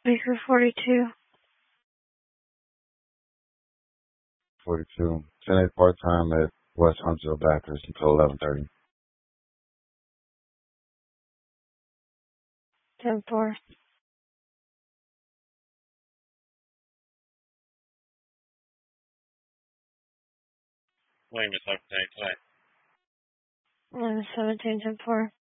Baker 42. 42. 10-8 part-time at West Huntsville Baptist until 11:30. 10-4. William is up tonight. 17, 10-4.